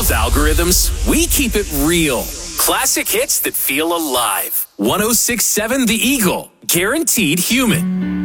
of algorithms, we keep it real. Classic hits that feel alive. 106.7 The Eagle. Guaranteed human.